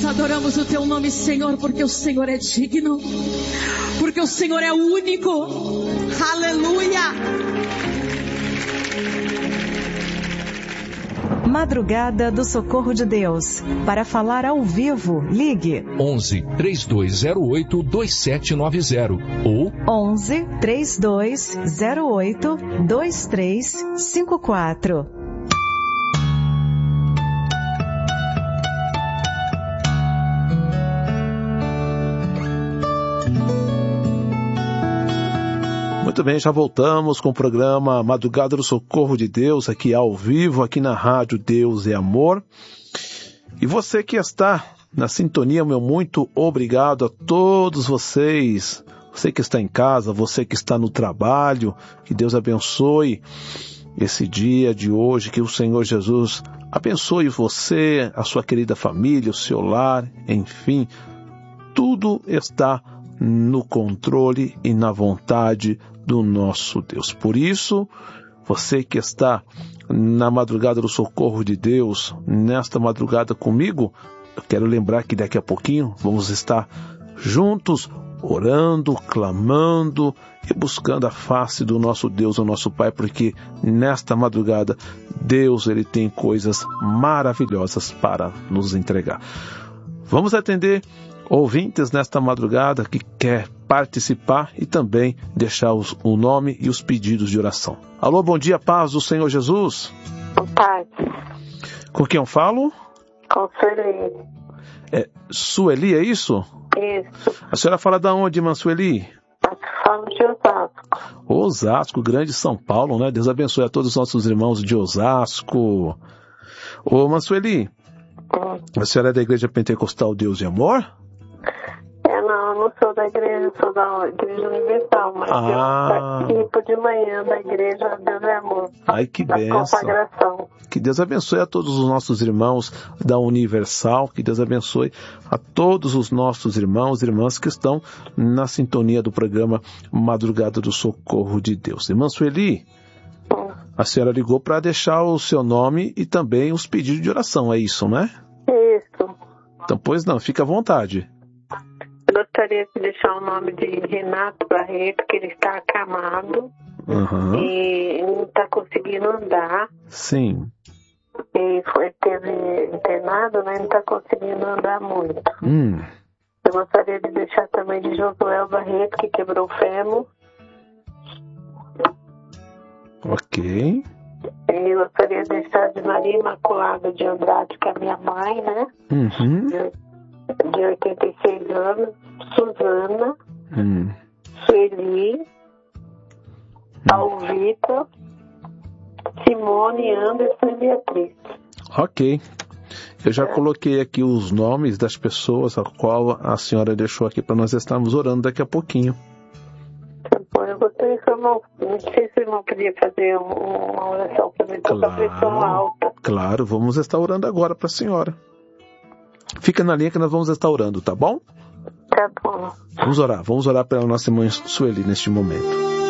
adoramos o teu nome, Senhor, porque o Senhor é digno, porque o Senhor é único. Aleluia! Madrugada do Socorro de Deus. Para falar ao vivo, ligue 11 3208 2790 ou 11 3208 2354. Muito bem, já voltamos com o programa Madrugada do Socorro de Deus, aqui ao vivo, aqui na rádio Deus é Amor. E você que está na sintonia, meu muito obrigado a todos vocês. Você que está em casa, você que está no trabalho, que Deus abençoe esse dia de hoje, que o Senhor Jesus abençoe você, a sua querida família, o seu lar, enfim, tudo está no controle e na vontade do nosso Deus. Por isso, você que está na madrugada do socorro de Deus, nesta madrugada comigo, eu quero lembrar que daqui a pouquinho vamos estar juntos, orando, clamando e buscando a face do nosso Deus, o nosso Pai, porque nesta madrugada Deus, Ele tem coisas maravilhosas para nos entregar. Vamos atender ouvintes nesta madrugada que quer participar e também deixar o nome e os pedidos de oração. Alô, bom dia, paz do Senhor Jesus. Paz. Com quem eu falo? Com Sueli. Sueli, é isso? Isso. A senhora fala da onde, irmã Sueli? Eu falo de Osasco. Osasco, grande São Paulo, né? Deus abençoe a todos os nossos irmãos de Osasco. Ô, irmã Sueli, a senhora é da Igreja Pentecostal Deus e Amor? Não, eu não sou da igreja, sou da Igreja Universal, mas eu participo de manhã da Igreja Deus é Amor. Ai, que bênção. Consagração. Que Deus abençoe a todos os nossos irmãos da Universal, que Deus abençoe a todos os nossos irmãos e irmãs que estão na sintonia do programa Madrugada do Socorro de Deus. Irmã Sueli, a senhora ligou para deixar o seu nome e também os pedidos de oração, é isso, né? Isso. Então, pois não, fica à vontade. Eu gostaria de deixar o nome de Renato Barreto, que ele está acamado e não está conseguindo andar. Sim. E teve internado, né? Não está conseguindo andar muito. Eu gostaria de deixar também de Josué Barreto, que quebrou o fêmur. Ok. E eu gostaria de deixar de Maria Imaculada de Andrade, que é minha mãe, né? De 86 anos, Suzana, Sueli, Alvita, Simone, Anderson e Beatriz. Ok. Eu já coloquei aqui os nomes das pessoas a qual a senhora deixou aqui para nós estarmos orando daqui a pouquinho. Bom, eu gostaria que não sei se o irmão podia fazer uma oração para mim, com a pressão alta. Claro, vamos estar orando agora para a senhora. Fica na linha que nós vamos estar orando, tá bom? Tá bom. Vamos orar pela nossa irmã Sueli neste momento.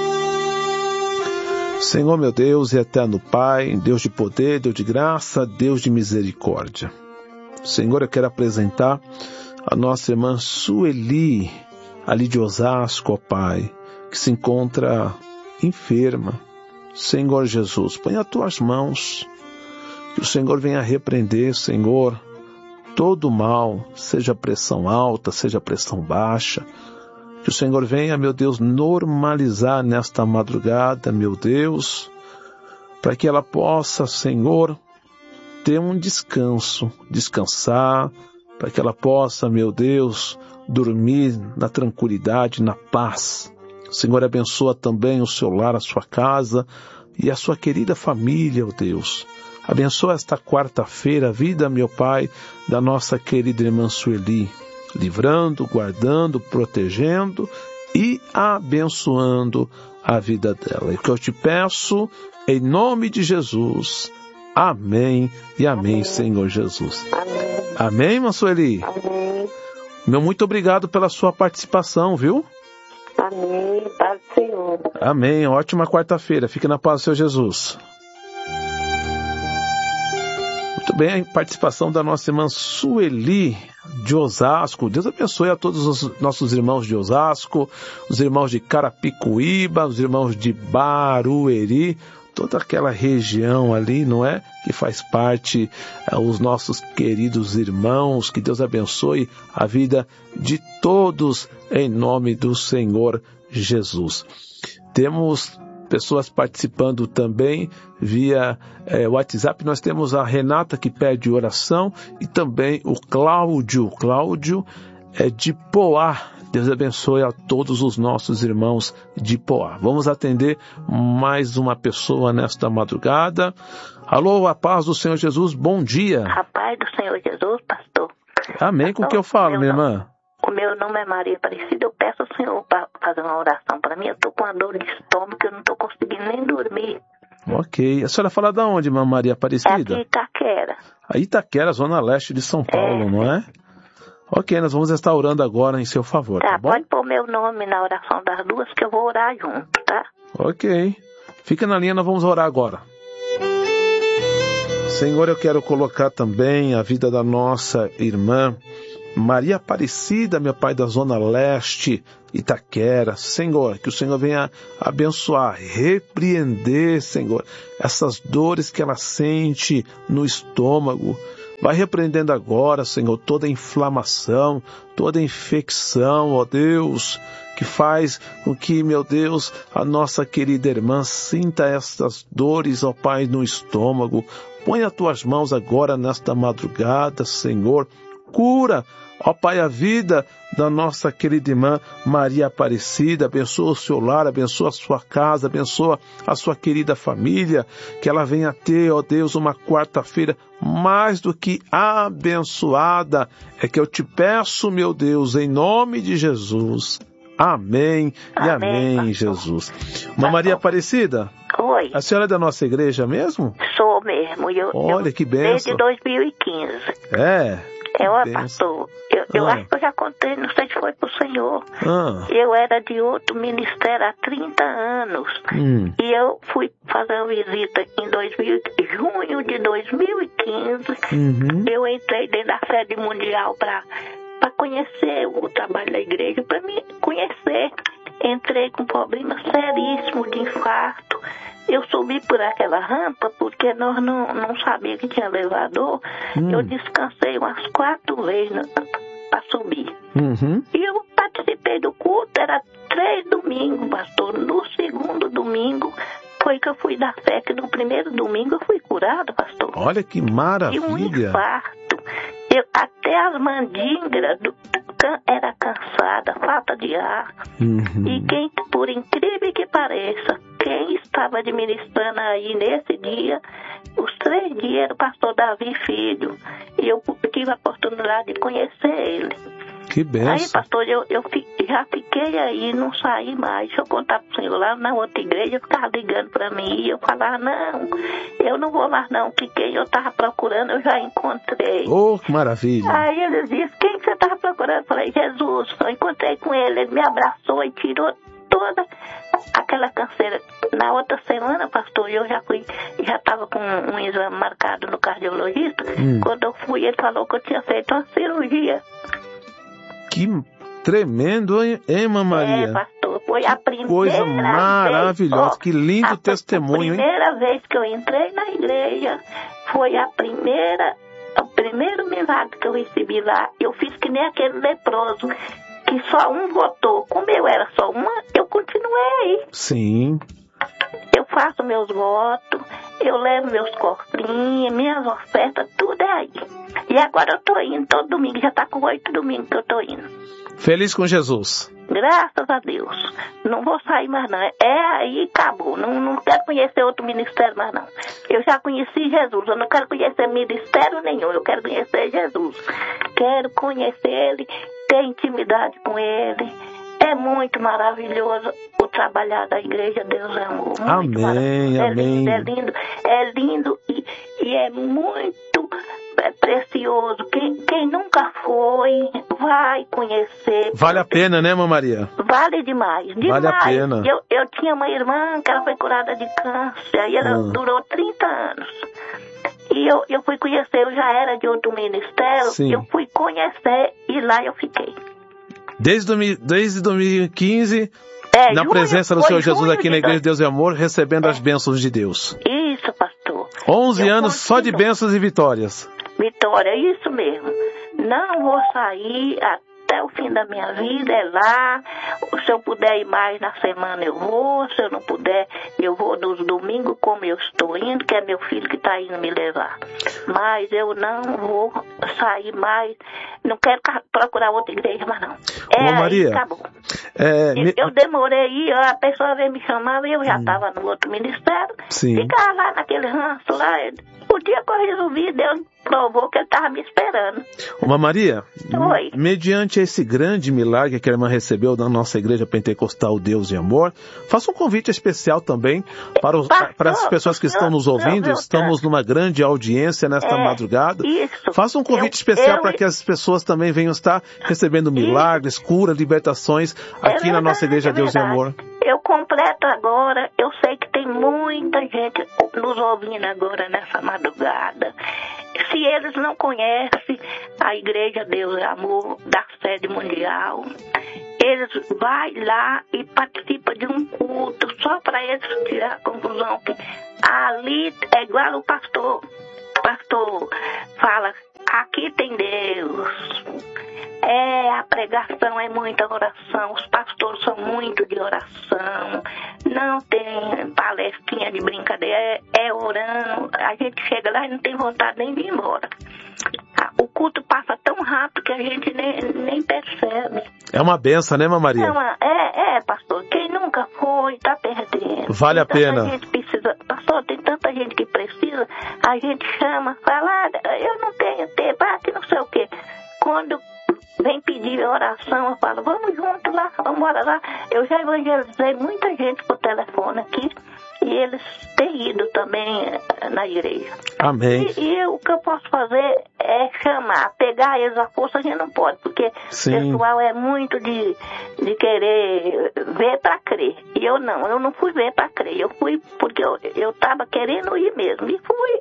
Senhor meu Deus e eterno Pai, Deus de poder, Deus de graça, Deus de misericórdia. Senhor, eu quero apresentar a nossa irmã Sueli, ali de Osasco, ó Pai, que se encontra enferma. Senhor Jesus, põe as tuas mãos, que o Senhor venha repreender, Senhor, todo mal, seja pressão alta, seja pressão baixa, que o Senhor venha, meu Deus, normalizar nesta madrugada, meu Deus, para que ela possa, Senhor, ter um descansar, para que ela possa, meu Deus, dormir na tranquilidade, na paz. O Senhor abençoa também o seu lar, a sua casa e a sua querida família, ó Deus. Abençoa esta quarta-feira a vida, meu Pai, da nossa querida irmã Sueli, livrando, guardando, protegendo e abençoando a vida dela. E o que eu te peço, em nome de Jesus. Amém e amém, Senhor Jesus. Amém. Amém, irmã Sueli? Amém. Meu muito obrigado pela sua participação, viu? Amém. Paz do Senhor. Amém. Ótima quarta-feira. Fique na paz do Senhor Jesus. Muito bem, a participação da nossa irmã Sueli de Osasco. Deus abençoe a todos os nossos irmãos de Osasco, os irmãos de Carapicuíba, os irmãos de Barueri, toda aquela região ali, não é? Que faz parte, os nossos queridos irmãos. Que Deus abençoe a vida de todos em nome do Senhor Jesus. Temos pessoas participando também via WhatsApp. Nós temos a Renata que pede oração e também o Cláudio. Cláudio é de Poá. Deus abençoe a todos os nossos irmãos de Poá. Vamos atender mais uma pessoa nesta madrugada. Alô, a paz do Senhor Jesus, bom dia. A paz do Senhor Jesus, pastor. Amém, com o que eu falo, minha irmã? O meu nome é Maria Aparecida, eu peço ao Senhor para fazer uma oração para mim. Eu estou com uma dor de estômago, eu não estou conseguindo nem dormir. Ok. A senhora fala de onde, irmã Maria Aparecida? É aqui em Itaquera. A Itaquera, zona leste de São Paulo, não é? Ok, nós vamos estar orando agora em seu favor, tá bom? Pode pôr meu nome na oração das duas que eu vou orar junto, tá? Ok. Fica na linha, nós vamos orar agora. Senhor, eu quero colocar também a vida da nossa irmã Maria Aparecida, meu Pai, da Zona Leste, Itaquera. Senhor, que o Senhor venha abençoar, repreender, Senhor, essas dores que ela sente no estômago. Vai repreendendo agora, Senhor, toda inflamação, toda infecção, ó Deus, que faz com que, meu Deus, a nossa querida irmã sinta essas dores, ó Pai, no estômago. Põe as tuas mãos agora nesta madrugada, Senhor. Cura, ó Pai, a vida da nossa querida irmã Maria Aparecida. Abençoa o seu lar, abençoa a sua casa, abençoa a sua querida família. Que ela venha ter, ó Deus, uma quarta-feira mais do que abençoada. É que eu te peço, meu Deus, em nome de Jesus. Amém e amém, Jesus. Irmã Maria Aparecida? Oi. A senhora é da nossa igreja mesmo? Sou mesmo. Olha, que bênção. Desde 2015. Pastor, eu acho que eu já contei, não sei se foi pro Senhor. Eu era de outro ministério há 30 anos. E eu fui fazer uma visita em junho de 2015. Eu entrei dentro da sede mundial para conhecer o trabalho da igreja, para me conhecer. Entrei com problema seríssimo de infarto. Eu subi por aquela rampa porque nós não sabíamos que tinha elevador. Eu descansei umas 4 vezes para subir. E eu participei do culto, era 3 domingos, pastor. No segundo domingo foi que eu fui dar fé, que no primeiro domingo eu fui curado, pastor. Olha que maravilha. E um infarto. Até as mandíbulas era cansada, falta de ar. E por incrível que pareça, quem estava administrando aí nesse dia, os 3 dias, era o pastor Davi Filho. E eu tive a oportunidade de conhecer ele. Que benção. Aí, pastor, eu já fiquei aí, não saí mais. Deixa eu contar pro senhor, lá na outra igreja, ficava ligando pra mim. E eu falava, não, eu não vou mais não, que quem eu tava procurando eu já encontrei. Oh, que maravilha. Aí eles disseram, quem que você tava procurando? Eu falei, Jesus. Eu encontrei com ele, ele me abraçou e tirou toda aquela canseira. Na outra semana, pastor, eu já estava com um exame marcado no cardiologista. Quando eu fui, ele falou que eu tinha feito uma cirurgia. Que tremendo, hein, irmã Maria? Pastor, foi a primeira coisa maravilhosa, que lindo testemunho, hein? A primeira vez que eu entrei na igreja, foi o primeiro milagre que eu recebi lá. Eu fiz que nem aquele leproso, que só um votou. Como eu era só uma, eu continuei. Sim. Eu faço meus votos, eu levo meus cofrinhos, minhas ofertas, tudo é aí. E agora eu tô indo todo domingo, já tá com 8 domingos que eu tô indo. Feliz com Jesus. Graças a Deus. Não vou sair mais não. Aí acabou. Não quero conhecer outro ministério mais não. Eu já conheci Jesus. Eu não quero conhecer ministério nenhum. Eu quero conhecer Jesus. Quero conhecer Ele, ter intimidade com Ele. É muito maravilhoso o trabalhar da igreja Deus é Amor. Amém, amém. É lindo e é muito precioso. Quem nunca foi, vai conhecer. Vale a pena, né, irmã Maria? Vale demais. Vale a pena. Eu tinha uma irmã que ela foi curada de câncer e ela durou 30 anos. E eu fui conhecer, eu já era de outro ministério, sim. Eu fui conhecer e lá eu fiquei. Desde 2015, na presença do Senhor Jesus aqui na Igreja de Deus e Amor, recebendo as bênçãos de Deus. Isso, pastor. 11 anos só de bênçãos e vitórias. Vitória, isso mesmo. Não vou sair até o fim da minha vida, é lá. Se eu puder ir mais na semana, eu vou. Se eu não puder, eu vou nos domingos, como eu estou indo, que é meu filho que está indo me levar. Mas eu não vou sair mais. Não quero procurar outra igreja, mas não. Maria, acabou. Eu demorei, a pessoa veio me chamar e eu já estava no outro ministério. Sim. Ficava lá naquele ranço lá. O dia que eu resolvi, Deus provou que ele estava me esperando. Maria, oi. Mediante esse grande milagre que a irmã recebeu da nossa Igreja Pentecostal Deus e Amor, faça um convite especial também para as pessoas que estão nos ouvindo. Estamos numa grande audiência nesta madrugada. Isso. Faça um convite especial para que as pessoas também venham estar recebendo milagres, curas, libertações aqui na nossa Igreja Deus e Amor. Eu completo agora, eu sei que tem muita gente nos ouvindo agora nessa madrugada. Se eles não conhecem a Igreja Deus e Amor da sede mundial, eles vão lá e participam de um culto só para eles tirar a conclusão que ali é igual o pastor. O pastor fala, aqui tem Deus. A pregação é muita oração, os pastores são muito de oração, não tem palestrinha de brincadeira, é orando, a gente chega lá e não tem vontade nem de ir embora. O culto passa tão rápido que a gente nem percebe. É uma benção, né, Maria? Pastor, quem nunca foi, está perdendo. Vale a pena. Gente precisa, pastor, tem tanta gente que precisa, a gente chama, fala, eu não tenho tempo, que não sei o quê. Quando vem pedir oração, eu falo, vamos junto lá, vamos lá. Eu já evangelizei muita gente por telefone aqui e eles têm ido também na igreja. Amém. E o que eu posso fazer é chamar, pegar eles à força, a gente não pode, porque o pessoal é muito de querer ver para crer. E eu não fui ver para crer, eu fui porque eu estava querendo ir mesmo, e fui.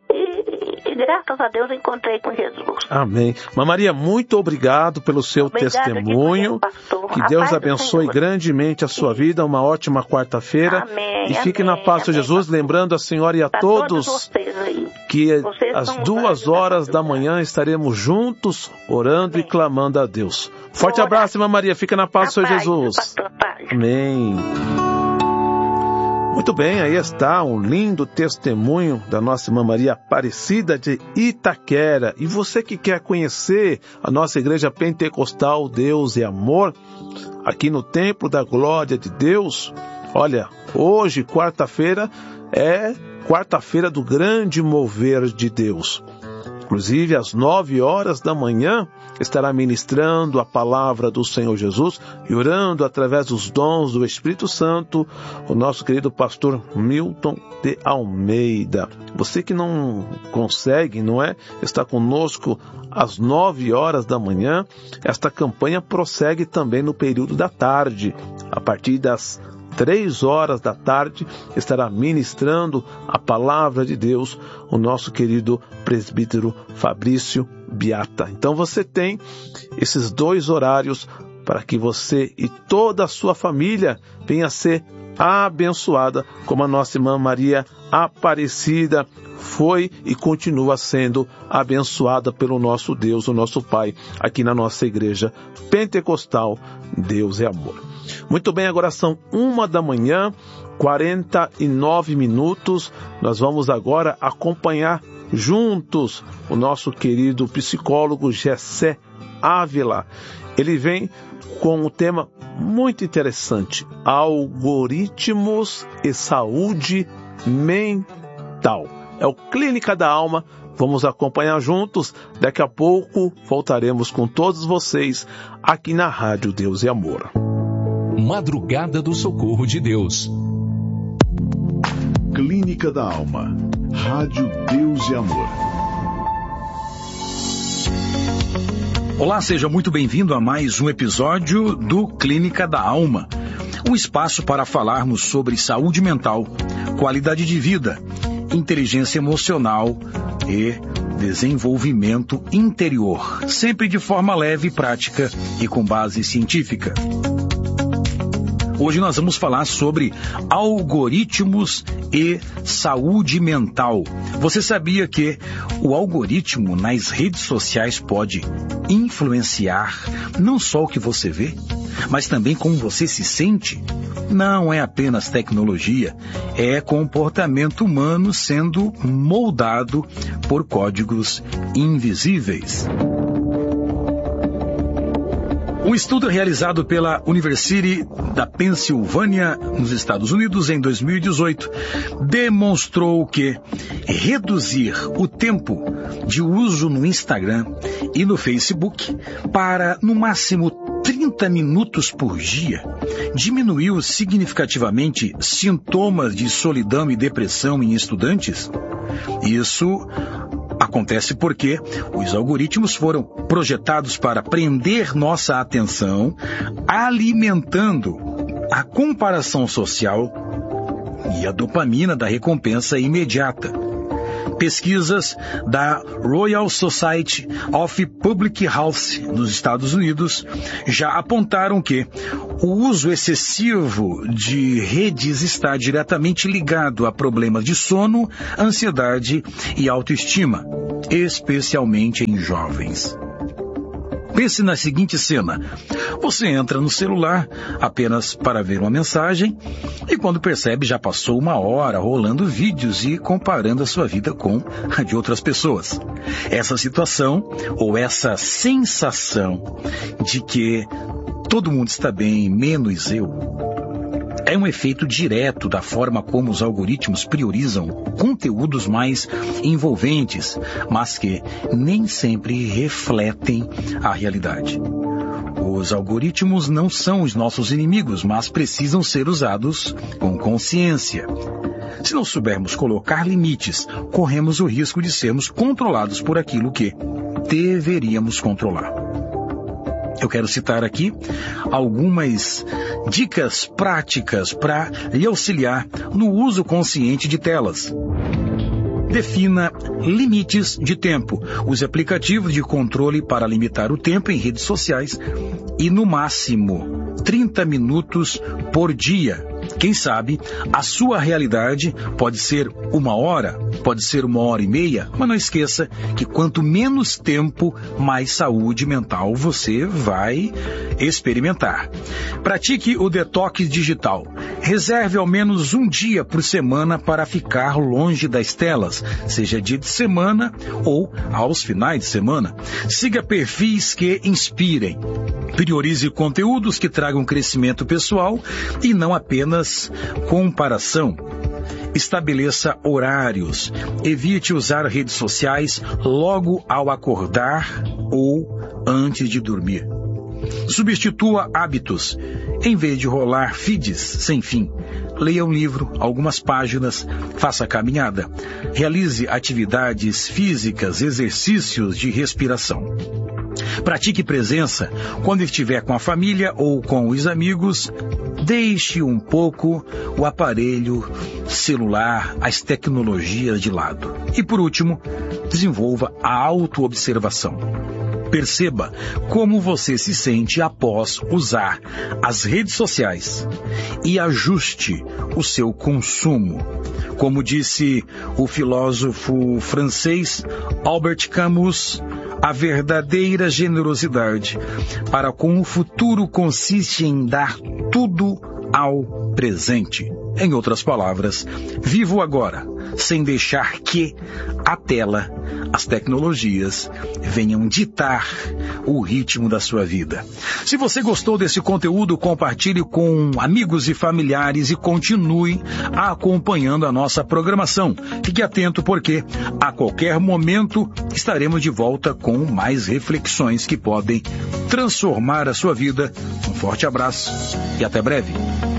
E graças a Deus encontrei com Jesus. Amém. Maria, muito obrigado pelo seu testemunho. Que Deus abençoe grandemente a sua vida. Uma ótima quarta-feira. Amém. E fique na paz de Jesus. Lembrando a senhora e a todos que às 2h da manhã estaremos juntos orando e clamando a Deus. Forte abraço, irmã Maria. Fica na paz do Senhor Jesus. Amém. Muito bem, aí está um lindo testemunho da nossa irmã Maria Aparecida de Itaquera. E você que quer conhecer a nossa Igreja Pentecostal Deus e Amor, aqui no Templo da Glória de Deus, olha, hoje, quarta-feira, é quarta-feira do grande mover de Deus. Inclusive, às 9h da manhã, estará ministrando a palavra do Senhor Jesus e orando através dos dons do Espírito Santo, o nosso querido pastor Milton de Almeida. Você que não consegue, estar conosco às 9h da manhã, esta campanha prossegue também no período da tarde, a partir das 3h da tarde, estará ministrando a palavra de Deus o nosso querido presbítero Fabrício Biata. Então você tem esses 2 horários para que você e toda a sua família venha a ser abençoada, como a nossa irmã Maria Aparecida foi e continua sendo abençoada pelo nosso Deus, o nosso Pai, aqui na nossa Igreja Pentecostal Deus é Amor. Muito bem, agora são 1h 49 minutos. Nós vamos agora acompanhar juntos o nosso querido psicólogo Gessé Ávila. Ele vem com um tema muito interessante: algoritmos e saúde mental. É o Clínica da Alma. Vamos acompanhar juntos. Daqui a pouco voltaremos com todos vocês aqui na Rádio Deus e Amor. Madrugada do Socorro de Deus. Clínica da Alma. Rádio Deus e Amor. Olá, seja muito bem-vindo a mais um episódio do Clínica da Alma. Um espaço para falarmos sobre saúde mental, qualidade de vida inteligência emocional e desenvolvimento interior, sempre de forma leve, prática e com base científica. Hoje nós vamos falar sobre algoritmos e saúde mental. Você sabia que o algoritmo nas redes sociais pode influenciar não só o que você vê, mas também como você se sente? Não é apenas tecnologia, é comportamento humano sendo moldado por códigos invisíveis. Um estudo realizado pela University da Pensilvânia, nos Estados Unidos, em 2018, demonstrou que reduzir o tempo de uso no Instagram e no Facebook para, no máximo, 30 minutos por dia, diminuiu significativamente sintomas de solidão e depressão em estudantes. Isso acontece porque os algoritmos foram projetados para prender nossa atenção, alimentando a comparação social e a dopamina da recompensa imediata. Pesquisas da Royal Society of Public Health nos Estados Unidos já apontaram que o uso excessivo de redes está diretamente ligado a problemas de sono, ansiedade e autoestima, especialmente em jovens. Pense na seguinte cena. Você entra no celular apenas para ver uma mensagem e quando percebe já passou 1 hora rolando vídeos e comparando a sua vida com a de outras pessoas. Essa situação ou essa sensação de que todo mundo está bem, menos eu, é um efeito direto da forma como os algoritmos priorizam conteúdos mais envolventes, mas que nem sempre refletem a realidade. Os algoritmos não são os nossos inimigos, mas precisam ser usados com consciência. Se não soubermos colocar limites, corremos o risco de sermos controlados por aquilo que deveríamos controlar. Eu quero citar aqui algumas dicas práticas para lhe auxiliar no uso consciente de telas. Defina limites de tempo. Use aplicativos de controle para limitar o tempo em redes sociais e, no máximo, 30 minutos por dia. Quem sabe, a sua realidade pode ser 1 hora, pode ser 1h30, mas não esqueça que quanto menos tempo, mais saúde mental você vai experimentar. Pratique o detox digital. Reserve ao menos 1 dia por semana para ficar longe das telas, seja dia de semana ou aos finais de semana. Siga perfis que inspirem. Priorize conteúdos que tragam crescimento pessoal e não apenas comparação. Estabeleça horários. Evite usar redes sociais logo ao acordar ou antes de dormir. Substitua hábitos. Em vez de rolar feeds sem fim, leia um livro, algumas páginas, faça caminhada. Realize atividades físicas, exercícios de respiração. Pratique presença quando estiver com a família ou com os amigos. Deixe um pouco o aparelho celular, as tecnologias de lado. E por último, desenvolva a autoobservação. Perceba como você se sente após usar as redes sociais e ajuste o seu consumo. Como disse o filósofo francês Albert Camus, a verdadeira generosidade para com o futuro consiste em dar tudo ao presente. Em outras palavras, viva o agora, sem deixar que a tela, as tecnologias, venham ditar o ritmo da sua vida. Se você gostou desse conteúdo, compartilhe com amigos e familiares e continue acompanhando a nossa programação. Fique atento porque a qualquer momento estaremos de volta com mais reflexões que podem transformar a sua vida. Um forte abraço e até breve.